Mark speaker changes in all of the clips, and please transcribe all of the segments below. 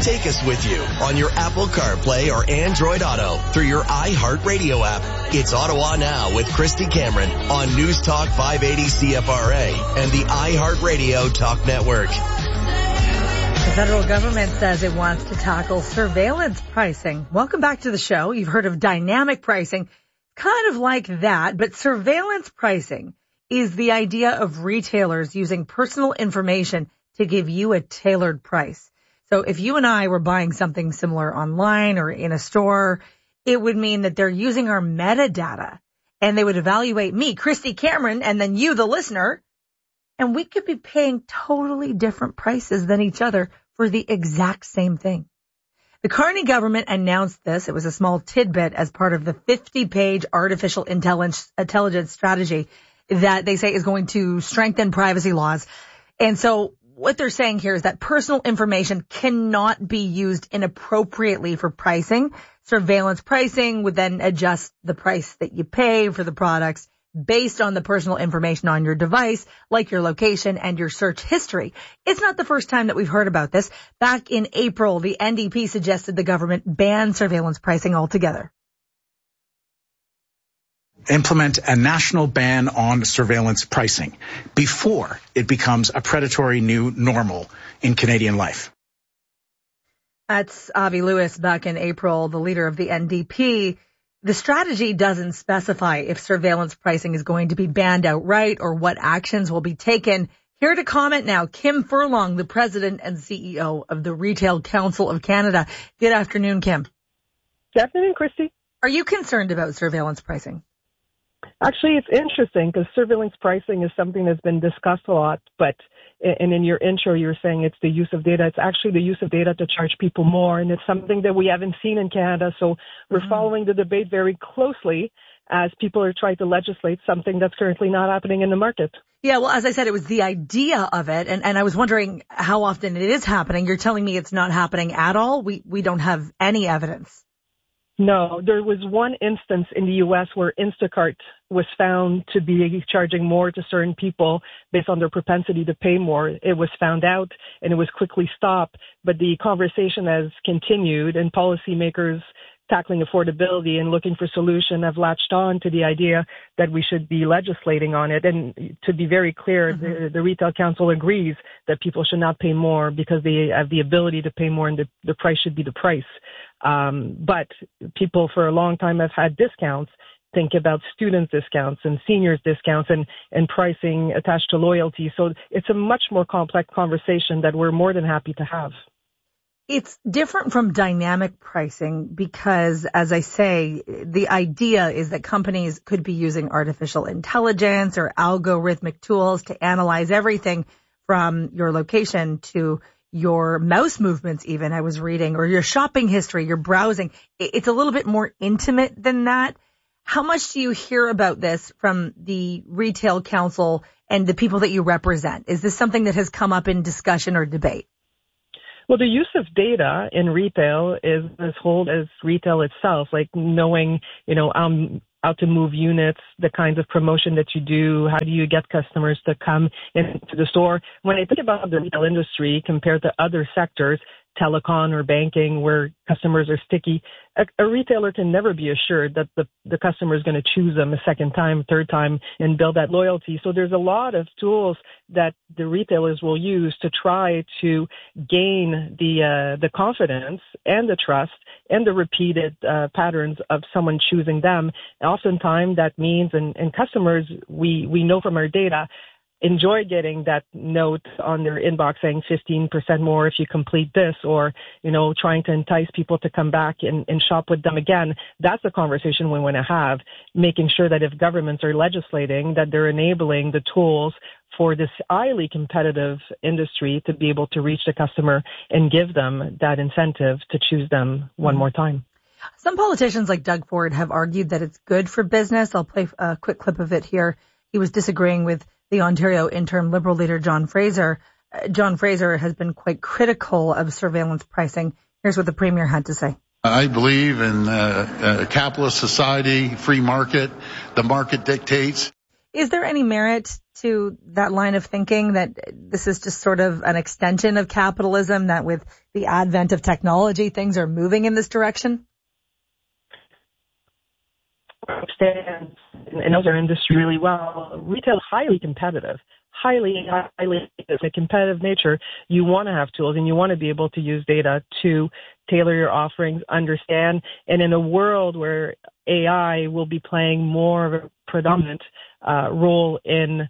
Speaker 1: Take us with you on your Apple CarPlay or Android Auto through your iHeartRadio app. It's Ottawa Now with Christy Cameron on News Talk 580 CFRA and the iHeartRadio Talk Network.
Speaker 2: The federal government says it wants to tackle surveillance pricing. Welcome back to the show. You've heard of dynamic pricing, kind of like that, but surveillance pricing is the idea of retailers using personal information to give you a tailored price. So if you and I were buying something similar online or in a store, it would mean that they're using our metadata and they would evaluate me, Christy Cameron, and then you, the listener, and we could be paying totally different prices than each other for the exact same thing. The Carney government announced this. It was a small tidbit as part of the 50-page artificial intelligence strategy that they say is going to strengthen privacy laws. And so what they're saying here is that personal information cannot be used inappropriately for pricing. Surveillance pricing would then adjust the price that you pay for the products based on the personal information on your device, like your location and your search history. It's not the first time that we've heard about this. Back in April, the NDP suggested the government ban surveillance pricing altogether.
Speaker 3: Implement a national ban on surveillance pricing before it becomes a predatory new normal in Canadian life.
Speaker 2: That's Avi Lewis back in April, the leader of the NDP. The strategy doesn't specify if surveillance pricing is going to be banned outright or what actions will be taken. Here to comment now, Kim Furlong, the president and CEO of the Retail Council of Canada. Good afternoon, Kim.
Speaker 4: Good afternoon, Christy.
Speaker 2: Are you concerned about surveillance pricing?
Speaker 4: Actually, it's interesting because surveillance pricing is something that's been discussed a lot, and in your intro, you were saying it's the use of data. It's actually the use of data to charge people more, and it's something that we haven't seen in Canada. So we're following the debate very closely as people are trying to legislate something that's currently not happening in the market.
Speaker 2: Yeah, well, as I said, it was the idea of it, and I was wondering how often it is happening. You're telling me it's not happening at all? We don't have any evidence.
Speaker 4: No, there was one instance in the U.S. where Instacart was found to be charging more to certain people based on their propensity to pay more. It was found out and it was quickly stopped, but the conversation has continued and policymakers tackling affordability and looking for solution have latched on to the idea that we should be legislating on it. And to be very clear, the Retail Council agrees that people should not pay more because they have the ability to pay more and the price should be the price. But people for a long time have had discounts. Think about student discounts and seniors discounts and pricing attached to loyalty. So it's a much more complex conversation that we're more than happy to have.
Speaker 2: It's different from dynamic pricing because, as I say, the idea is that companies could be using artificial intelligence or algorithmic tools to analyze everything from your location to your mouse movements even, I was reading, or your shopping history, your browsing. It's a little bit more intimate than that. How much do you hear about this from the Retail Council and the people that you represent? Is this something that has come up in discussion or debate?
Speaker 4: Well, the use of data in retail is as whole as retail itself, like knowing, how to move units, the kinds of promotion that you do, how do you get customers to come into the store. When I think about the retail industry compared to other sectors, telecom or banking, where customers are sticky, a retailer can never be assured that the customer is going to choose them a second time, third time, and build that loyalty. So there's a lot of tools that the retailers will use to try to gain the confidence and the trust and the repeated patterns of someone choosing them. Oftentimes that means, and customers, we know from our data, enjoy getting that note on their inbox saying 15% more if you complete this, or, trying to entice people to come back and shop with them again. That's the conversation we want to have, making sure that if governments are legislating, that they're enabling the tools for this highly competitive industry to be able to reach the customer and give them that incentive to choose them one more time.
Speaker 2: Some politicians like Doug Ford have argued that it's good for business. I'll play a quick clip of it here. He was disagreeing with the Ontario interim Liberal leader, John Fraser. John Fraser has been quite critical of surveillance pricing. Here's what the Premier had to say.
Speaker 5: I believe in a capitalist society, free market. The market dictates.
Speaker 2: Is there any merit to that line of thinking that this is just sort of an extension of capitalism, that with the advent of technology, things are moving in this direction?
Speaker 4: I understand and knows our industry really well. Retail is highly competitive. Highly it's a competitive nature. You want to have tools and you want to be able to use data to tailor your offerings, understand. And in a world where AI will be playing more of a predominant role in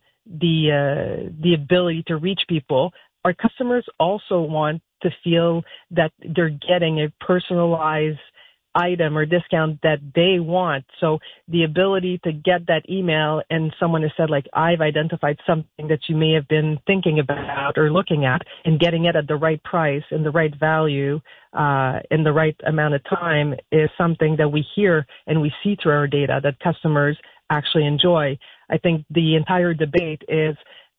Speaker 4: the ability to reach people, our customers also want to feel that they're getting a personalized item or discount that they want. So the ability to get that email and someone has said, like, I've identified something that you may have been thinking about or looking at, and getting it at the right price and the right value in the right amount of time is something that we hear and we see through our data that customers actually enjoy. I think the entire debate is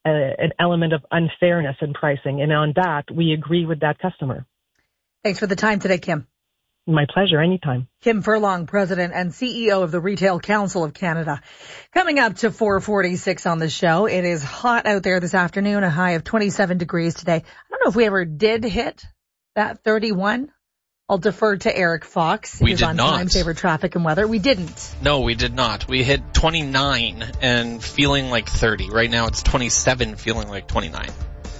Speaker 4: an element of unfairness in pricing. And on that, we agree with that customer.
Speaker 2: Thanks for the time today, Kim.
Speaker 4: My pleasure, anytime.
Speaker 2: Kim Furlong, President and CEO of the Retail Council of Canada. Coming up to 4:46 on the show. It is hot out there this afternoon, a high of 27 degrees today. I don't know if we ever did hit that 31. I'll defer to Eric Fox.
Speaker 5: We did
Speaker 2: on
Speaker 5: not.
Speaker 2: Time Saver Traffic and Weather. We didn't.
Speaker 5: No, we did not. We hit 29 and feeling like 30. Right now it's 27, feeling like 29.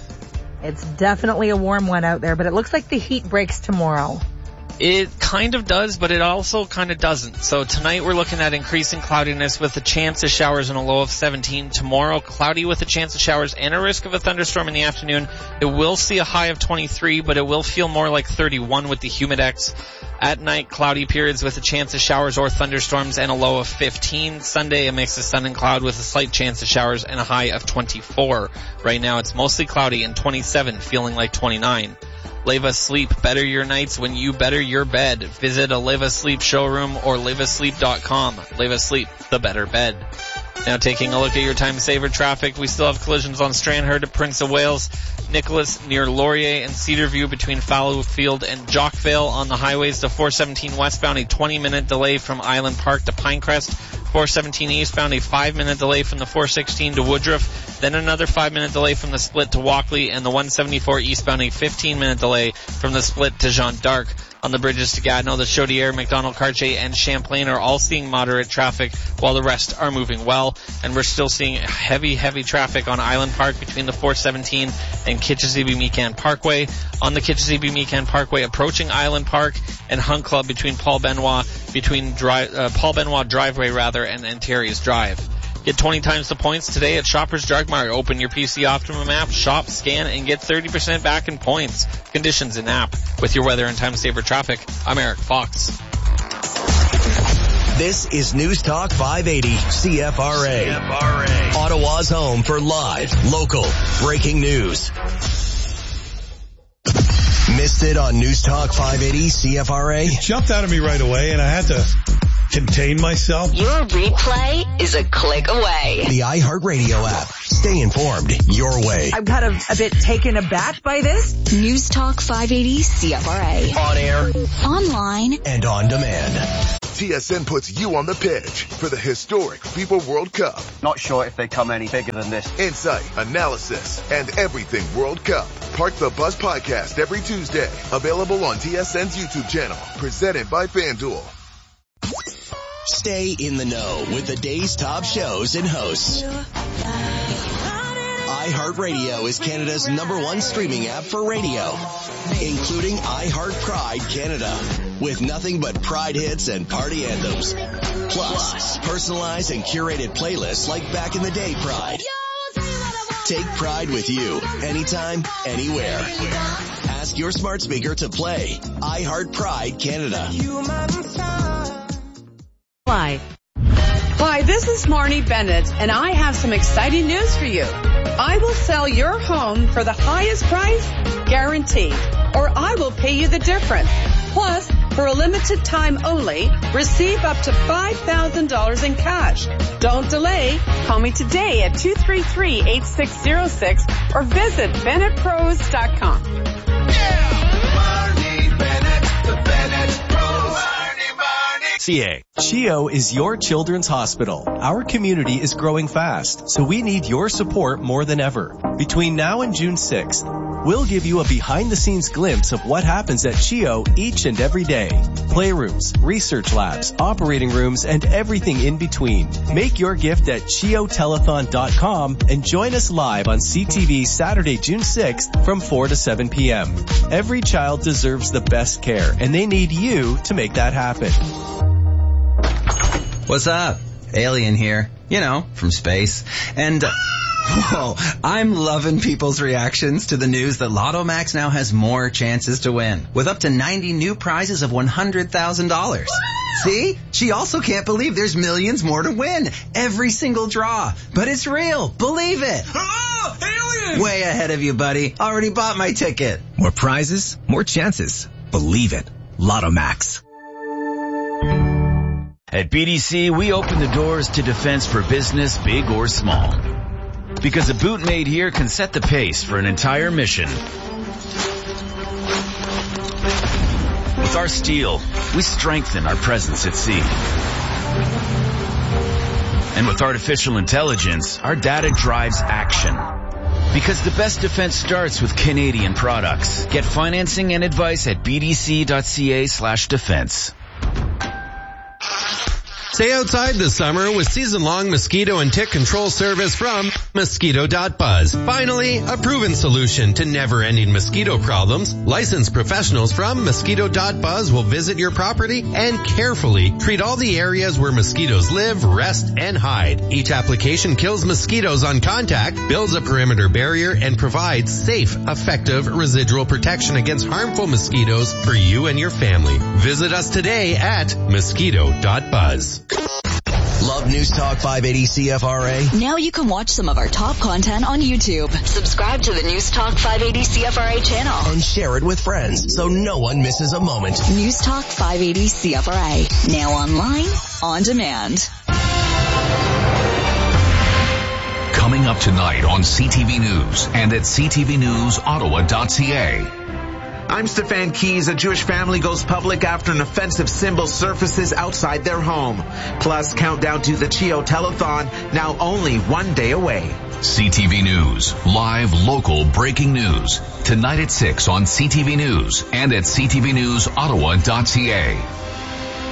Speaker 2: It's definitely a warm one out there, but it looks like the heat breaks tomorrow.
Speaker 5: It kind of does, but it also kind of doesn't. So tonight we're looking at increasing cloudiness with a chance of showers and a low of 17. Tomorrow, cloudy with a chance of showers and a risk of a thunderstorm in the afternoon. It will see a high of 23, but it will feel more like 31 with the humidex. At night, cloudy periods with a chance of showers or thunderstorms and a low of 15. Sunday, a mix of sun and cloud with a slight chance of showers and a high of 24. Right now, it's mostly cloudy and 27, feeling like 29. Leva Sleep. Better your nights when you better your bed. Visit a Leva Sleep showroom or levasleep.com. Leva Sleep, the better bed. Now taking a look at your time saver traffic, we still have collisions on Stranraer to Prince of Wales, Nicholas near Laurier and Cedarview between Fallowfield and Jockvale on the highways to 417 westbound, a 20-minute delay from Island Park to Pinecrest, 417 eastbound, a 5-minute delay from the 416 to Woodruff, then another 5-minute delay from the split to Walkley, and the 174 eastbound, a 15-minute delay from the split to Jeanne d'Arc. On the bridges to Gatineau, the Chaudière, McDonald, Cartier, and Champlain are all seeing moderate traffic, while the rest are moving well. And we're still seeing heavy traffic on Island Park between the 417 and Kitchissippi-Mecan Parkway. On the Kitchissippi-Mecan Parkway, approaching Island Park, and Hunt Club between Paul Benoit Driveway and Antares Drive. Get 20 times the points today at Shoppers Drug Mart. Open your PC Optimum app, shop, scan, and get 30% back in points. Conditions in app. With your weather and time saver traffic, I'm Eric Fox.
Speaker 1: This is News Talk 580 CFRA. Ottawa's home for live, local, breaking news. Missed it on News Talk 580 CFRA?
Speaker 6: It jumped out of me right away and I had to contain myself.
Speaker 7: Your replay is a click away.
Speaker 1: The iHeartRadio app. Stay informed your way.
Speaker 2: I'm kind of a bit taken aback by this.
Speaker 7: News Talk 580 CFRA.
Speaker 1: On air,
Speaker 7: Online,
Speaker 1: and on demand.
Speaker 8: TSN puts you on the pitch for the historic FIFA World Cup.
Speaker 9: Not sure if they come any bigger than this.
Speaker 8: Insight, analysis, and everything World Cup. Park the Bus podcast every Tuesday. Available on TSN's YouTube channel. Presented by FanDuel.
Speaker 1: Stay in the know with the day's top shows and hosts. iHeartRadio is Canada's #1 streaming app for radio, including iHeart Pride Canada, with nothing but Pride hits and party anthems. Plus, personalized and curated playlists like Back in the Day Pride. Take Pride with you, anytime, anywhere. Ask your smart speaker to play iHeart Pride Canada.
Speaker 10: Hi, this is Marnie Bennett, and I have some exciting news for you. I will sell your home for the highest price, guaranteed, or I will pay you the difference. Plus, for a limited time only, receive up to $5,000 in cash. Don't delay. Call me today at 233-8606 or visit BennettPros.com.
Speaker 8: Yeah! Marnie Bennett, the Bennett Pros. Marnie.
Speaker 11: CHIO.ca.
Speaker 12: CHIO is your children's hospital. Our community is growing fast, so we need your support more than ever. Between now and June 6th, we'll give you a behind-the-scenes glimpse of what happens at CHIO each and every day. Playrooms, research labs, operating rooms, and everything in between. Make your gift at CHIOtelethon.com and join us live on CTV Saturday, June 6th from 4 to 7 p.m. Every child deserves the best care, and they need you to make that happen.
Speaker 13: What's up? Alien here. You know, from space. And, whoa, I'm loving people's reactions to the news that Lotto Max now has more chances to win, with up to 90 new prizes of $100,000. See? She also can't believe there's millions more to win. Every single draw. But it's real. Believe it.
Speaker 14: Oh, alien!
Speaker 13: Way ahead of you, buddy. Already bought my ticket.
Speaker 15: More prizes, more chances. Believe it. Lotto Max.
Speaker 16: At BDC, we open the doors to defense for business, big or small. Because a boot made here can set the pace for an entire mission. With our steel, we strengthen our presence at sea. And with artificial intelligence, our data drives action. Because the best defense starts with Canadian products. Get financing and advice at bdc.ca/defense.
Speaker 17: Stay outside this summer with season-long mosquito and tick control service from Mosquito.buzz. Finally, a proven solution to never-ending mosquito problems. Licensed professionals from Mosquito.buzz will visit your property and carefully treat all the areas where mosquitoes live, rest, and hide. Each application kills mosquitoes on contact, builds a perimeter barrier, and provides safe, effective residual protection against harmful mosquitoes for you and your family. Visit us today at Mosquito.buzz.
Speaker 1: Love News Talk 580 CFRA?
Speaker 7: Now you can watch some of our top content on YouTube. Subscribe to the News Talk 580 CFRA channel.
Speaker 1: And share it with friends so no one misses a moment.
Speaker 7: News Talk 580 CFRA. Now online, on demand.
Speaker 18: Coming up tonight on CTV News and at ctvnewsottawa.ca.
Speaker 19: I'm Stefan Keys. A Jewish family goes public after an offensive symbol surfaces outside their home. Plus, countdown to the CHIO Telethon, now only 1 day away.
Speaker 18: CTV News, live local breaking news. Tonight at 6 on CTV News and at ctvnewsottawa.ca.